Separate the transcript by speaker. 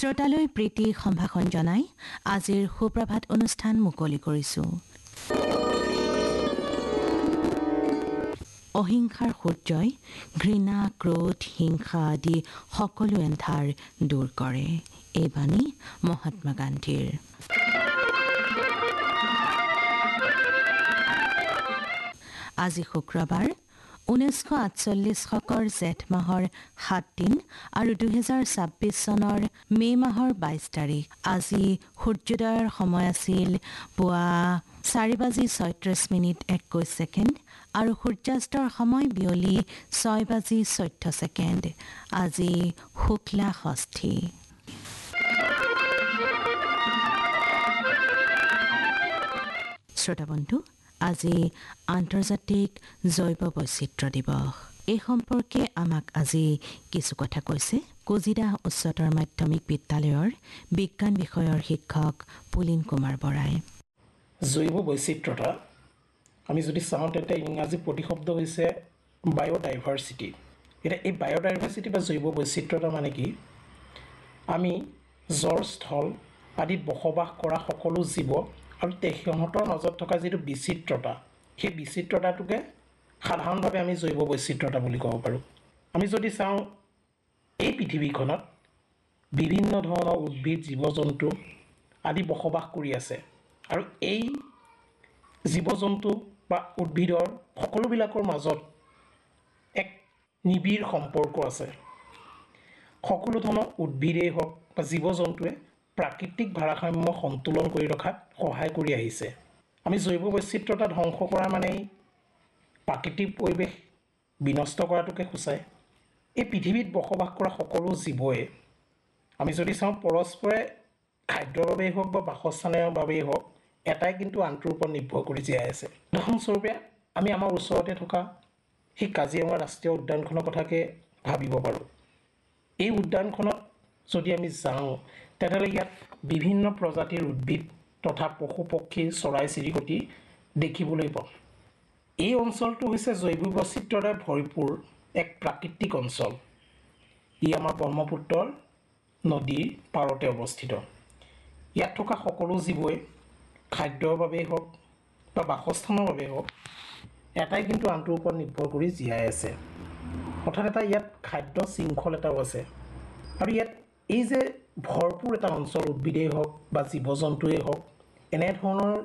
Speaker 1: শ্ৰোতালৈ প্ৰীতি সম্ভাষণ জনাই আজিৰ সুপ্ৰভাত অনুষ্ঠান মুকলি কৰিছোঁ। অহিংসাৰ সূৰ্যই ঘৃণা, ক্ৰোধ, হিংসা আদি সকলো এন্ধাৰ দূৰ কৰে। এই বাণী মহাত্মা গান্ধীৰ। আজি শুক্ৰবাৰ 1948 শকৰ জেঠ মাহৰ 7 দিন আৰু 2026 চনৰ মে' মাহৰ 22 তাৰিখ। আজি সূৰ্যোদয়ৰ সময় আছিল পুৱা 4:36:21 আৰু সূৰ্যাস্তৰ সময় বিয়লি 6:14। আজি শুক্লা ষষ্ঠী। শ্ৰোতা বন্ধু, আজি আন্তৰ্জাতিক জৈৱ বৈচিত্ৰ্য দিৱস। এই সম্পৰ্কে আমাক আজি কিছু কথা কৈছে কোজিদা উচ্চতৰ মাধ্যমিক বিদ্যালয়ৰ বিজ্ঞান বিষয়ৰ শিক্ষক পুলিন কুমাৰ বৰাই।
Speaker 2: জৈৱ বৈচিত্ৰতা আমি যদি চাওঁ তেন্তে ইংৰাজী প্ৰতিশব্দ হৈছে বায়'ডাইভাৰ্চিটি। এতিয়া এই বায়'ডাইভাৰ্চিটি বা জৈৱ বৈচিত্ৰতা মানে কি? আমি জল, স্থল আদিত বসবাস কৰা সকলো জীৱ আৰু সিহঁতৰ মাজত থকা যিটো বিচিত্ৰতা, সেই বিচিত্ৰতাটোকে সাধাৰণভাৱে আমি জৈৱ বৈচিত্ৰতা বুলি ক'ব পাৰোঁ। আমি যদি চাওঁ এই পৃথিৱীখনত বিভিন্ন ধৰণৰ উদ্ভিদ, জীৱ জন্তু আদি বসবাস কৰি আছে আৰু এই জীৱ জন্তু বা উদ্ভিদৰ সকলোবিলাকৰ মাজত এক নিবিড় সম্পৰ্ক আছে। সকলো ধৰণৰ উদ্ভিদেই হওক বা জীৱ জন্তুৱে প্ৰাকৃতিক ভাৰসাম্য সন্তুলন কৰি ৰখাত সহায় কৰি আহিছে। আমি জৈৱ বৈচিত্ৰতা ধ্বংস কৰা মানেই প্ৰাকৃতিক পৰিৱেশ বিনষ্ট কৰাটোকে সূচায়। এই পৃথিৱীত বসবাস কৰা সকলো জীৱই আমি যদি চাওঁ পৰস্পৰে খাদ্যৰ বাবেই হওক বা বাসস্থানৰ বাবেই হওক এটাই কিন্তু আনটোৰ ওপৰত নিৰ্ভৰ কৰি জীয়াই আছে। উদাহৰণস্বৰূপে আমি আমাৰ ওচৰতে থকা সেই কাজিৰঙা ৰাষ্ট্ৰীয় উদ্যানখনৰ কথাকে ভাবিব পাৰোঁ। এই উদ্যানখনত যদি আমি যাওঁ তেনেহ'লে ইয়াত বিভিন্ন প্ৰজাতিৰ উদ্ভিদ তথা পশু পক্ষী, চৰাই চিৰিকটি দেখিবলৈ পাওঁ। এই অঞ্চলটো হৈছে জৈৱ বৈচিত্ৰ্যৰে ভৰপূৰ এক প্ৰাকৃতিক অঞ্চল। ই আমাৰ ব্ৰহ্মপুত্ৰৰ নদীৰ পাৰতে অৱস্থিত। ইয়াত থকা সকলো জীৱই খাদ্যৰ বাবেই হওক বা বাসস্থানৰ বাবেই হওক এটাই কিন্তু আনটোৰ ওপৰত নিৰ্ভৰ কৰি জীয়াই আছে। অৰ্থাৎ এটা ইয়াত খাদ্য শৃংখল এটাও আছে। আৰু ইয়াত এই যে ভৰপূৰ এটা অঞ্চল, উদ্ভিদেই হওক বা জীৱ জন্তুৱেই হওক, এনেধৰণৰ